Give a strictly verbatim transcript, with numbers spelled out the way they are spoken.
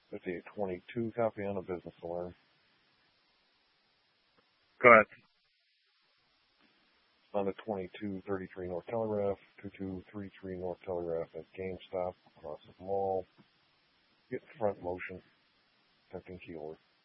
fifty-eight twenty-two, copy on a business alarm. Go ahead. On the twenty-two thirty-three North Telegraph, twenty-two thirty-three North Telegraph at GameStop across the mall. Get front motion, detecting keylord.